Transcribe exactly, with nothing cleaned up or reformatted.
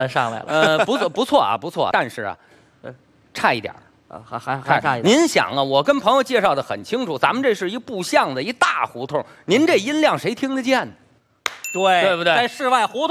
呃上来了。 呃，不错不错啊，不错，但是啊，呃，差一点儿。 啊，还还还差一点。 您想啊，我跟朋友介绍的很清楚，咱们这是一步巷子，一大胡同，您这音量谁听得见呢？ 对， 对不对在室外胡同。